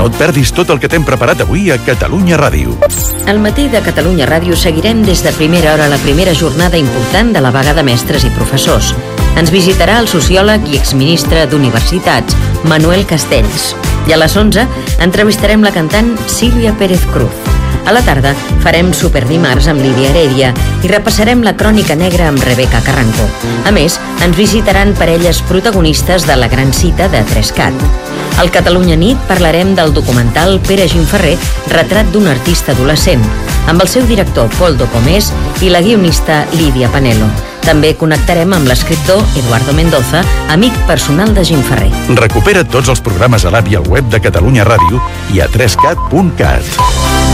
No et perdis tot el que t'hem preparat avui a Catalunya Ràdio. Al matí de Catalunya Ràdio seguirem des de primera hora la primera jornada important de la vaga de mestres i professors. Ens visitarà el sociòleg i exministre d'Universitats, Manuel Castells. I a les 11 entrevistarem la cantant Sílvia Pérez Cruz. A la tarda farem Superdimarts amb Lídia Heredia i repassarem la crònica negra amb Rebeca Carranco. A més, ens visitaran parelles protagonistes de la gran cita de 3CAT. Al Catalunya Nit parlarem del documental Pere Gimferrer, retrat d'un artista adolescent, amb el seu director Poldo Pomés i la guionista Lídia Panelo. També connectarem amb l'escriptor Eduardo Mendoza, amic personal de Gimferrer. Recupera tots els programes a l'app i al web de Catalunya Ràdio i a 3cat.cat.